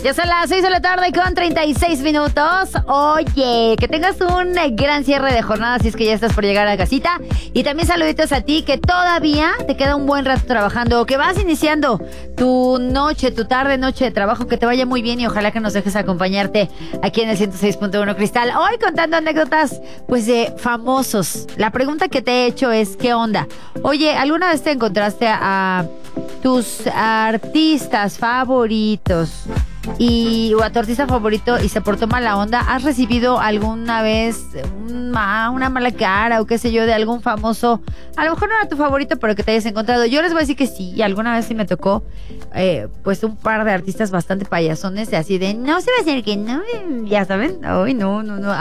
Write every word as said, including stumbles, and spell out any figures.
Ya son las seis de la tarde con treinta y seis minutos. Oye, que tengas un gran cierre de jornada si es que ya estás por llegar a casita. Y también saluditos a ti que todavía te queda un buen rato trabajando o que vas iniciando tu noche, tu tarde, noche de trabajo. Que te vaya muy bien y ojalá que nos dejes acompañarte aquí en el ciento seis punto uno Cristal. Hoy contando anécdotas pues de famosos. La pregunta que te he hecho es, ¿qué onda? Oye, ¿alguna vez te encontraste a tus artistas favoritos y o a tu artista favorito y se portó mala onda? ¿Has recibido alguna vez una, una mala cara o qué sé yo de algún famoso? A lo mejor no era tu favorito, pero que te hayas encontrado. Yo les voy a decir que sí, y alguna vez sí me tocó eh, pues un par de artistas bastante payasones, así de no se va a hacer que no, ya saben. Ay, no, no, no.